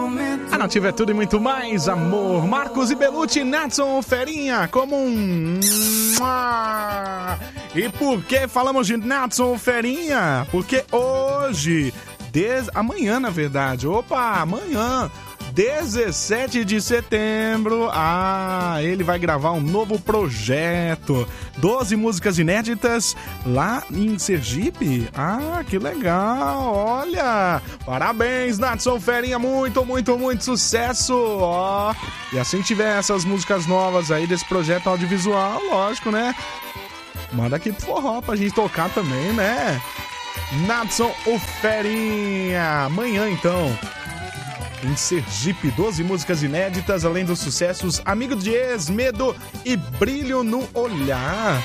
A Nativa é tudo e muito mais, amor. Marcos e Belucci, Natson Ferinha, como um... E por que falamos de Natson Ferinha? Porque hoje, amanhã na verdade, amanhã, 17 de setembro, ele vai gravar um novo projeto, 12 músicas inéditas lá em Sergipe. Que legal, olha, parabéns, Natson Ferinha, muito, muito, muito sucesso, E assim tiver essas músicas novas aí desse projeto audiovisual, lógico, né? Manda aqui pro forró pra gente tocar também, né? Natson Ferinha, amanhã então, em Sergipe, 12 músicas inéditas, além dos sucessos Amigo de Ex, Medo e Brilho no Olhar.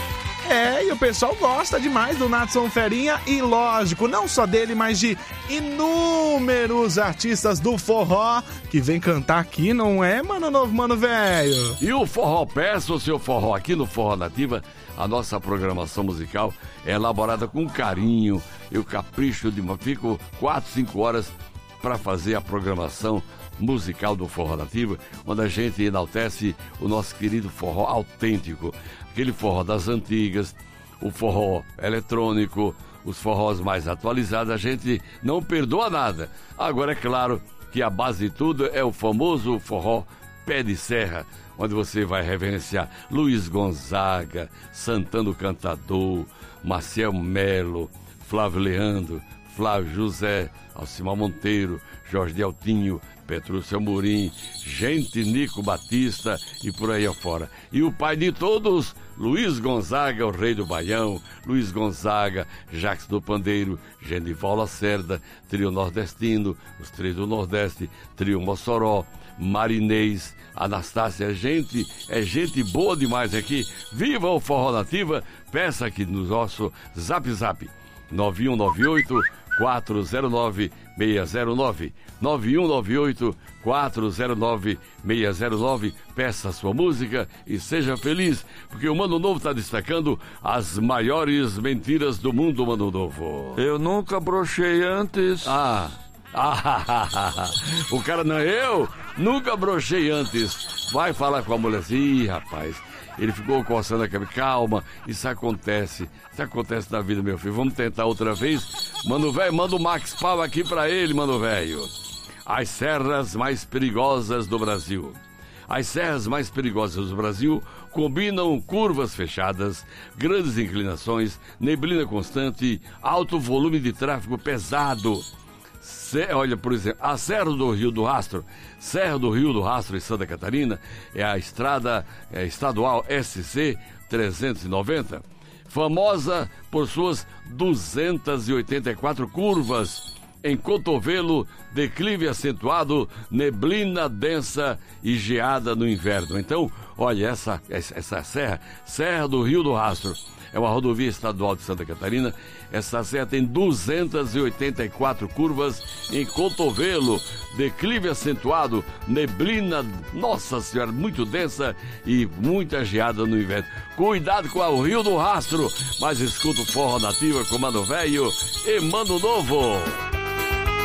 E o pessoal gosta demais do Natson Ferinha e, lógico, não só dele, mas de inúmeros artistas do forró que vem cantar aqui, não é, mano novo, mano velho? E o Forró Peça, o seu forró aqui no Forró Nativa, a nossa programação musical é elaborada com carinho, eu capricho fico 4, 5 horas para fazer a programação musical do Forró Nativa, onde a gente enaltece o nosso querido forró autêntico, aquele forró das antigas, o forró eletrônico, os forrós mais atualizados, a gente não perdoa nada. Agora é claro que a base de tudo é o famoso forró pé de serra, onde você vai reverenciar Luiz Gonzaga, Santana Cantador, Marcel Melo, Flávio Leandro, Flávio José, Alcimar Monteiro, Jorge Deltinho, Petrúcio Amorim, Nico Batista e por aí afora. E o pai de todos, Luiz Gonzaga, o rei do Baião, Luiz Gonzaga, Jacques do Pandeiro, Genival Lacerda, Trio Nordestino, os Três do Nordeste, Trio Mossoró, Marinês, Anastácia, é gente boa demais aqui. Viva o Forró Nativa, peça aqui no nosso Zap Zap, 9198-409-609, 9198-409-609, peça a sua música e seja feliz, porque o Mano Novo está destacando as maiores mentiras do mundo, Mano Novo. Eu nunca brochei antes. O cara não, eu nunca brochei antes. Vai falar com a mulher assim, rapaz. Ele ficou coçando a cabeça. Calma, isso acontece na vida, meu filho. Vamos tentar outra vez. Mano velho, manda o Max Pau aqui pra ele, mano velho. As serras mais perigosas do Brasil. As serras mais perigosas do Brasil combinam curvas fechadas, grandes inclinações, neblina constante, alto volume de tráfego pesado. Olha, por exemplo, a Serra do Rio do Rastro em Santa Catarina, é a estrada estadual SC 390, famosa por suas 284 curvas em cotovelo, declive acentuado, neblina densa e geada no inverno. Então, olha, essa Serra do Rio do Rastro, é uma rodovia estadual de Santa Catarina. Essa serra tem 284 curvas em cotovelo, declive acentuado, neblina, nossa senhora, muito densa e muita geada no inverno. Cuidado com o Rio do Rastro, mas escuta o Forró Nativa com Mano Velho e Mano Novo.